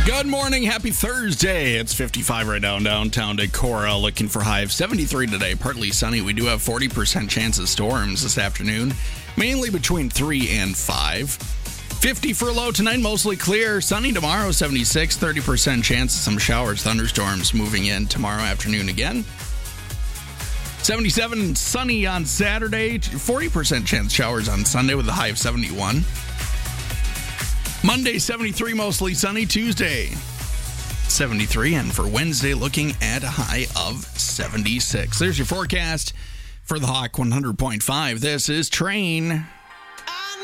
Good morning. Happy Thursday. It's 55 right now in downtown Decorah. Looking for high of 73 today. Partly sunny. We do have 40% chance of storms this afternoon, mainly between 3 and 5. 50 for a low tonight, mostly clear. Sunny tomorrow, 76. 30% chance of some showers, thunderstorms moving in tomorrow afternoon again. 77 sunny on Saturday. 40% chance showers on Sunday with a high of 71. Monday, 73, mostly sunny. Tuesday, 73. And for Wednesday, looking at a high of 76. There's your forecast for the Hawk 100.5. This is Train.